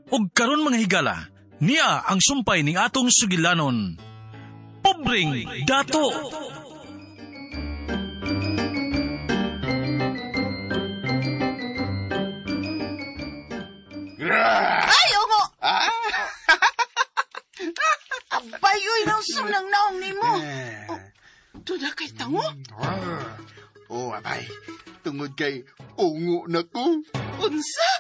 ug karon mga higala, niya ang sumpay ning atong sugilanon. Pobreng dato! Ay, oo! Ah? Abay, uy, nang sunang naong ni mo. Tuna kay tango? Oh, abay. Tungod kay ungo na ko. Unsa?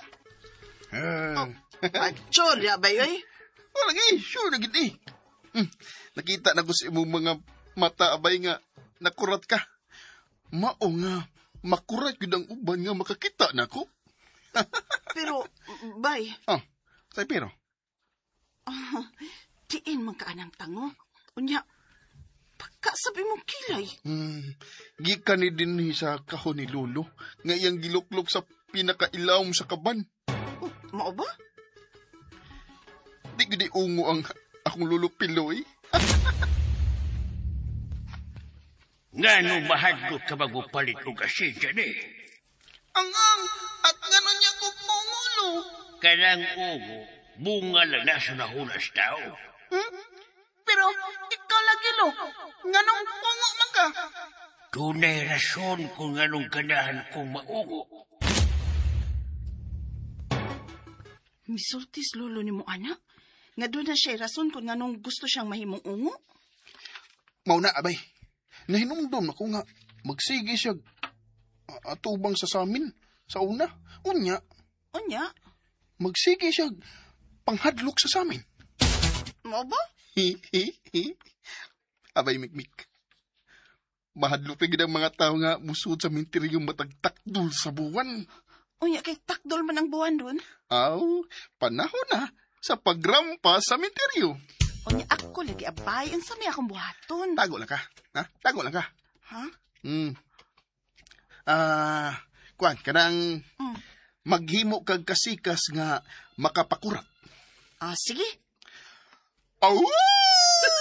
Achol, abay, uy. Wala lagi, sure na gini. Nakita na ko sa imong mga mata, abay nga, nakurat ka. Mao nga, makurat yun ang uban nga makakita na ko. Pero, bay, Oh, say pero. diin man ka anang tango. Unya, pagkasabi mong kilay. Gikan ni din sa kahon ni Lolo, nga iyang giluklok sa pinakailawom sa kaban. Oh, mao ba? Di gudi ungo ang akong Lolo Piloy. Nga nung mahadlok ka magupalit o kasi dyan eh. Ang at gano'n niya ko pungulo. Kanang ugo, bunga lang na sa nahunas tao. Pero ikaw lagi lo, nganong pungo man ka? Tunay rason kung anong ganahan kong maugo. Misultis lolo ni mo anak. Nga doon na siya rason kung nganong gusto siyang mahimong ungo. Mauna, abay. Nahinumdum ako nga, magsige siya atubang sa samin, sa una. Unya, Unya, magsige siya panghadlok sa samin. mao ba? Abay, mikmik. Mahadlok na ang mga tao nga musud sa mintiryong matagtakdol sa buwan. Unya, kay takdol man ang buwan doon. Aw, panahon na sa pagrampa sa mintiryo. Unya, ako lagi abayan sa may akong buhaton. Tago lang ka. Ha? Tago lang ka. Ha? Kuan, kanang maghimo kag kasikas nga makapakurat. Sige. Aw!